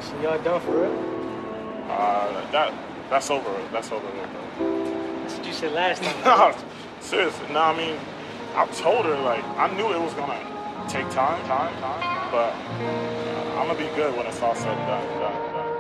So y'all done for real? That's over. That's over with, bro. That's what you said last time. No, seriously. No, I mean, I told her, like, I knew it was gonna take time, but I'm gonna be good when it's all said and done.